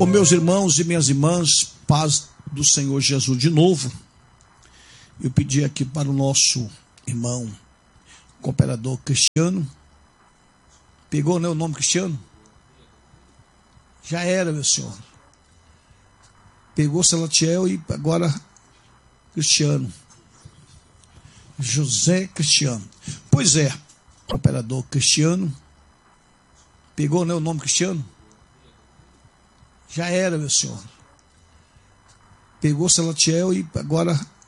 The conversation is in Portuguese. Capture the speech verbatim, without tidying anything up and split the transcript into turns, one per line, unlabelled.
Bom, meus irmãos e minhas irmãs, paz do Senhor Jesus de novo. Eu pedi aqui para o nosso irmão cooperador Cristiano. Pegou, né, o nome Cristiano? Já era, meu senhor. Pegou Salatiel e agora Cristiano. José Cristiano. Pois é, cooperador Cristiano. Pegou, né, o nome Cristiano? Já era, meu senhor. Pegou Salatiel e agora